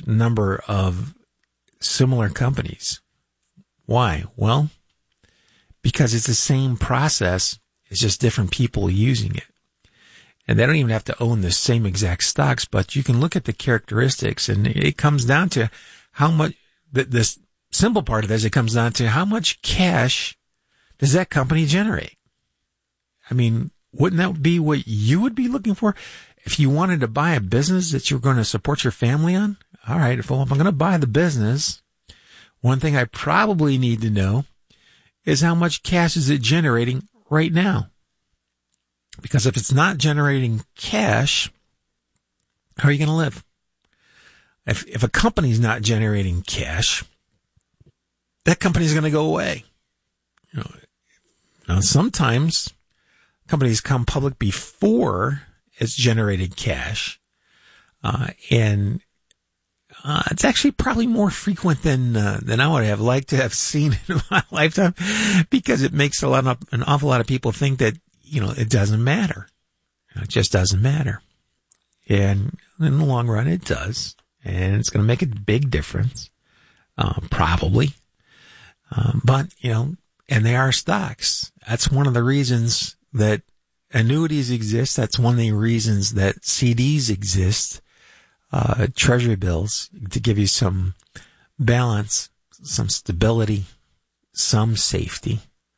number of similar companies. Why? Well, because it's the same process. It's just different people using it. And they don't even have to own the same exact stocks, but you can look at the characteristics, and it comes down to how much, this simple part of this, it comes down to how much cash does that company generate? I mean, wouldn't that be what you would be looking for? If you wanted to buy a business that you're going to support your family on, all right, if I'm going to buy the business, one thing I probably need to know is how much cash is it generating right now? Because if it's not generating cash, how are you going to live? If a company's not generating cash, that company's going to go away. Now, sometimes companies come public before it's generated cash, and it's actually probably more frequent than I would have liked to have seen in my lifetime, because it makes an awful lot of people think that it doesn't matter. It just doesn't matter, and in the long run, it does, and it's going to make a big difference, probably. But and they are stocks. That's one of the reasons that annuities exist. That's one of the reasons that CDs exist, treasury bills, to give you some balance, some stability, some safety.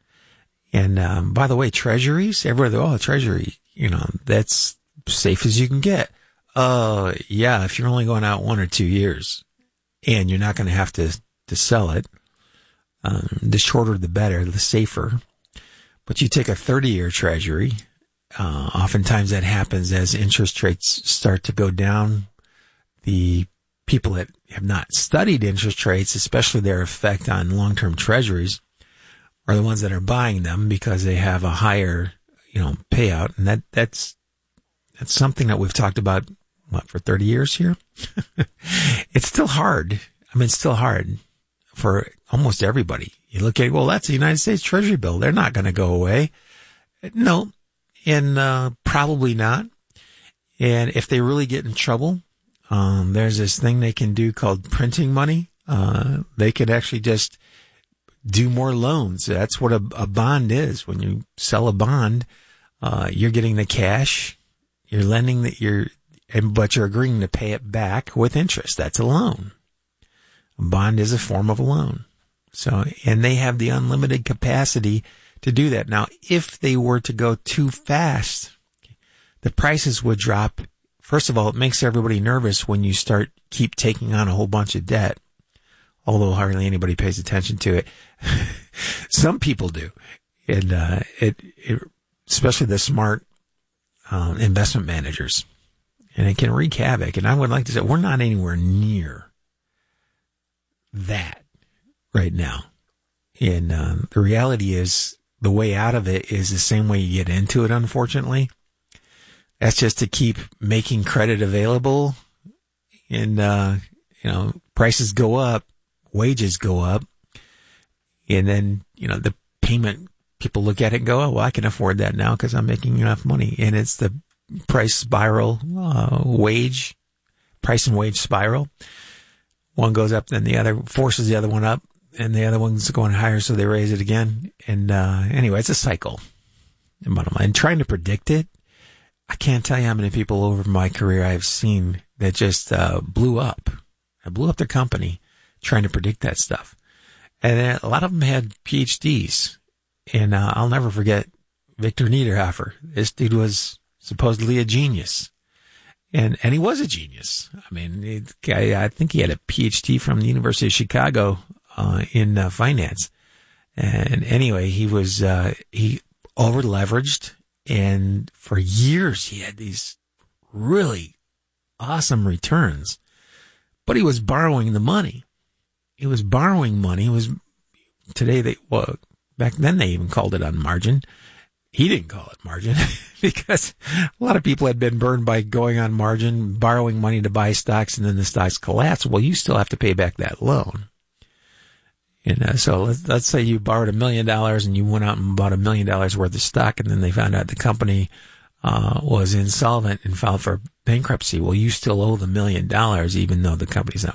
And by the way, treasuries, everybody, treasury, that's safe as you can get. Yeah, if you're only going out 1 or 2 years and you're not going to have to sell it, the shorter the better, the safer. But you take a 30-year treasury, oftentimes that happens as interest rates start to go down. The people that have not studied interest rates, especially their effect on long-term treasuries, are the ones that are buying them because they have a higher, payout. And that's something that we've talked about, for 30 years here? It's still hard. It's still hard for almost everybody. You look at, that's the United States Treasury bill. They're not going to go away. No, and probably not. And if they really get in trouble, there's this thing they can do called printing money. They could actually just do more loans. That's what a bond is. When you sell a bond, you're getting the cash, you're lending but you're agreeing to pay it back with interest. That's a loan. A bond is a form of a loan. So, and they have the unlimited capacity to do that. Now, if they were to go too fast, the prices would drop. First of all, it makes everybody nervous when you keep taking on a whole bunch of debt, although hardly anybody pays attention to it. Some people do. And, especially the smart, investment managers. And it can wreak havoc. And I would like to say, we're not anywhere near that right now. And the reality is, the way out of it is the same way you get into it, unfortunately. That's just to keep making credit available. And, prices go up, wages go up. And then, the payment, people look at it and go, I can afford that now because I'm making enough money. And it's the price spiral, price and wage spiral. One goes up, then the other forces the other one up, and the other one's going higher, so they raise it again. And anyway, it's a cycle. And trying to predict it, I can't tell you how many people over my career I've seen that just blew up. I blew up their company trying to predict that stuff. And a lot of them had PhDs. And I'll never forget Victor Niederhofer. This dude was supposedly a genius. And he was a genius. I think he had a PhD from the University of Chicago in finance. And anyway, he was he over leveraged, and for years he had these really awesome returns. But he was borrowing the money. He was borrowing money. Back then they even called it on margin. He didn't call it margin because a lot of people had been burned by going on margin, borrowing money to buy stocks, and then the stocks collapse. Well, you still have to pay back that loan. And so let's say you borrowed $1 million and you went out and bought $1 million worth of stock, and then they found out the company was insolvent and filed for bankruptcy. Well, you still owe the $1 million even though the company's not